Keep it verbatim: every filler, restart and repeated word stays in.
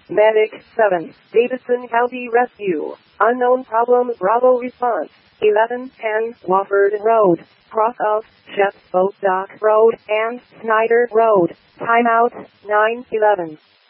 Medic seven, Davidson County Rescue. Unknown problem, Bravo response. eleven ten, Wofford Road. Cross of Shep Boat Dock Road and Snyder Road. Timeout, nine eleven.